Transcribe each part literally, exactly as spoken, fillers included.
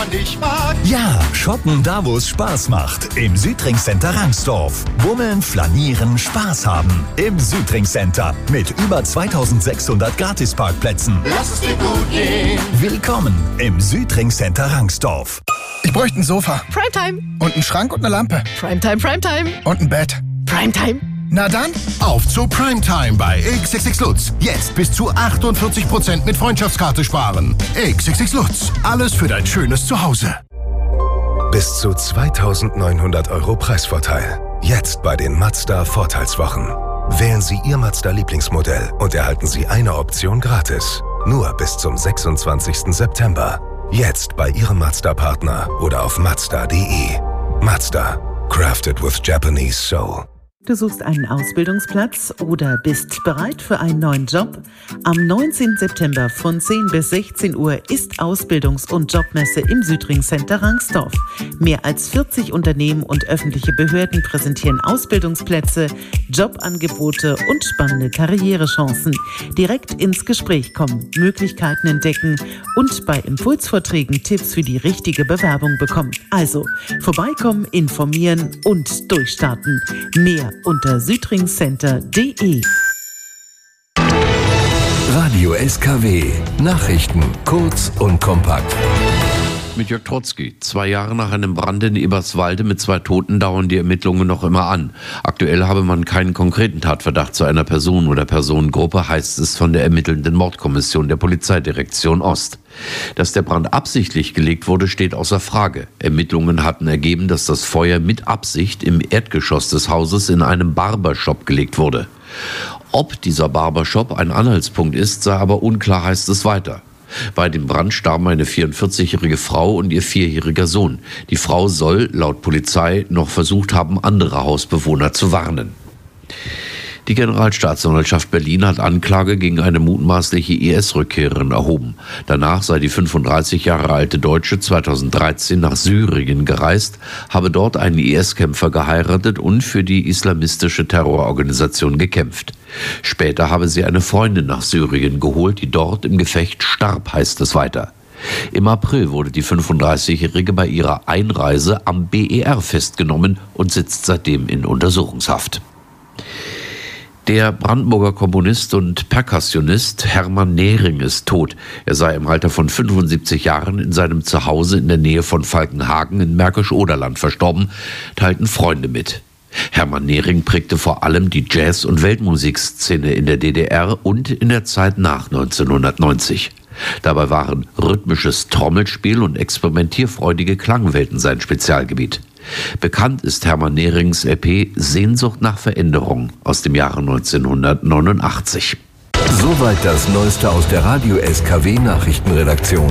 man nicht mag. Ja, shoppen da, wo es Spaß macht. Im Südring Center Rangsdorf. Bummeln, flanieren, Spaß haben. Im Südring Center mit über zweitausendsechshundert Gratisparkplätzen. Lass es dir gut gehen. Willkommen im Südring Center Rangsdorf. Ich bräuchte ein Sofa. Primetime. Und einen Schrank und eine Lampe. Primetime, Primetime. Und ein Bett. Primetime. Na dann, auf zu Primetime bei X X X Lutz. Jetzt bis zu achtundvierzig Prozent mit Freundschaftskarte sparen. X X X Lutz. Alles für dein schönes Zuhause. Bis zu zweitausendneunhundert Euro Preisvorteil. Jetzt bei den Mazda Vorteilswochen. Wählen Sie Ihr Mazda-Lieblingsmodell und erhalten Sie eine Option gratis. Nur bis zum sechsundzwanzigsten September. Jetzt bei Ihrem Mazda-Partner oder auf mazda punkt de. Mazda. Crafted with Japanese soul. Du suchst einen Ausbildungsplatz oder bist bereit für einen neuen Job? Am neunzehnten September von zehn bis sechzehn Uhr ist Ausbildungs- und Jobmesse im Südring Center Rangsdorf. Mehr als vierzig Unternehmen und öffentliche Behörden präsentieren Ausbildungsplätze, Jobangebote und spannende Karrierechancen. Direkt ins Gespräch kommen, Möglichkeiten entdecken und bei Impulsvorträgen Tipps für die richtige Bewerbung bekommen. Also vorbeikommen, informieren und durchstarten. Mehr unter südringcenter punkt de. Radio S K W. Nachrichten kurz und kompakt. Mit Jörg Trotzki. Zwei Jahre nach einem Brand in Eberswalde mit zwei Toten dauern die Ermittlungen noch immer an. Aktuell habe man keinen konkreten Tatverdacht zu einer Person oder Personengruppe, heißt es von der ermittelnden Mordkommission der Polizeidirektion Ost. Dass der Brand absichtlich gelegt wurde, steht außer Frage. Ermittlungen hatten ergeben, dass das Feuer mit Absicht im Erdgeschoss des Hauses in einem Barbershop gelegt wurde. Ob dieser Barbershop ein Anhaltspunkt ist, sei aber unklar, heißt es weiter. Bei dem Brand starben eine vierundvierzigjährige Frau und ihr vierjähriger Sohn. Die Frau soll, laut Polizei, noch versucht haben, andere Hausbewohner zu warnen. Die Generalstaatsanwaltschaft Berlin hat Anklage gegen eine mutmaßliche I S-Rückkehrerin erhoben. Danach sei die fünfunddreißig Jahre alte Deutsche zweitausenddreizehn nach Syrien gereist, habe dort einen I S-Kämpfer geheiratet und für die islamistische Terrororganisation gekämpft. Später habe sie eine Freundin nach Syrien geholt, die dort im Gefecht starb, heißt es weiter. Im April wurde die fünfunddreißigjährige bei ihrer Einreise am B E R festgenommen und sitzt seitdem in Untersuchungshaft. Der Brandenburger Komponist und Perkussionist Hermann Nehring ist tot. Er sei im Alter von fünfundsiebzig Jahren in seinem Zuhause in der Nähe von Falkenhagen in Märkisch-Oderland verstorben, teilten Freunde mit. Hermann Nehring prägte vor allem die Jazz- und Weltmusikszene in der D D R und in der Zeit nach neunzehnhundertneunzig. Dabei waren rhythmisches Trommelspiel und experimentierfreudige Klangwelten sein Spezialgebiet. Bekannt ist Hermann Nehrings L P Sehnsucht nach Veränderung aus dem Jahre neunzehnhundertneunundachtzig. Soweit das Neueste aus der Radio S K W Nachrichtenredaktion.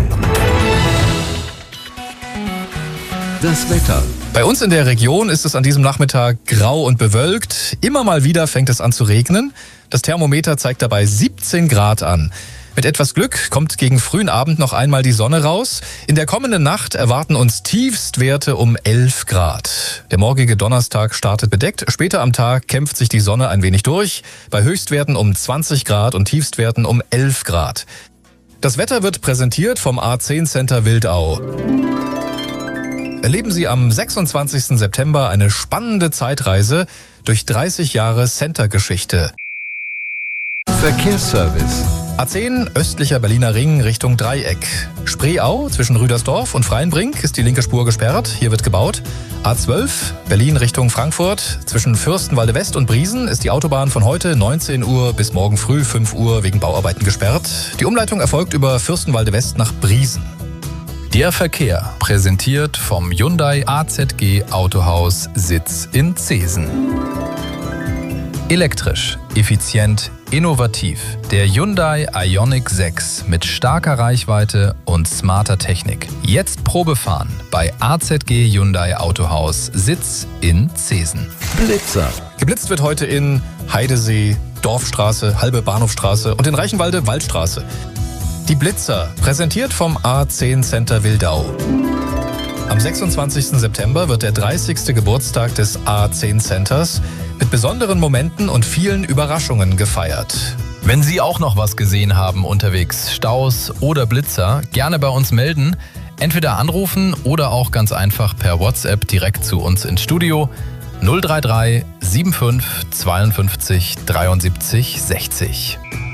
Das Wetter. Bei uns in der Region ist es an diesem Nachmittag grau und bewölkt. Immer mal wieder fängt es an zu regnen. Das Thermometer zeigt dabei siebzehn Grad an. Mit etwas Glück kommt gegen frühen Abend noch einmal die Sonne raus. In der kommenden Nacht erwarten uns Tiefstwerte um elf Grad. Der morgige Donnerstag startet bedeckt. Später am Tag kämpft sich die Sonne ein wenig durch. Bei Höchstwerten um zwanzig Grad und Tiefstwerten um elf Grad. Das Wetter wird präsentiert vom A zehn Center Wildau. Erleben Sie am sechsundzwanzigsten September eine spannende Zeitreise durch dreißig Jahre Center-Geschichte. Verkehrsservice. A zehn, östlicher Berliner Ring Richtung Dreieck. Spreeau zwischen Rüdersdorf und Freienbrink ist die linke Spur gesperrt. Hier wird gebaut. A zwölf, Berlin Richtung Frankfurt. Zwischen Fürstenwalde West und Briesen ist die Autobahn von heute neunzehn Uhr bis morgen früh fünf Uhr wegen Bauarbeiten gesperrt. Die Umleitung erfolgt über Fürstenwalde West nach Briesen. Der Verkehr, präsentiert vom Hyundai A Z G Autohaus Sitz in Zeesen. Elektrisch, effizient, innovativ. Der Hyundai Ioniq sechs mit starker Reichweite und smarter Technik. Jetzt Probefahren bei A Z G Hyundai Autohaus Sitz in Zeesen. Blitzer. Geblitzt wird heute in Heidesee, Dorfstraße, Halbe Bahnhofstraße und in Reichenwalde Waldstraße. Die Blitzer, präsentiert vom A zehn Center Wildau. Am sechsundzwanzigsten September wird der dreißigste Geburtstag des A zehn Centers mit besonderen Momenten und vielen Überraschungen gefeiert. Wenn Sie auch noch was gesehen haben unterwegs, Staus oder Blitzer, gerne bei uns melden. Entweder anrufen oder auch ganz einfach per WhatsApp direkt zu uns ins Studio null drei drei fünfundsiebzig zweiundfünfzig dreiundsiebzig sechzig.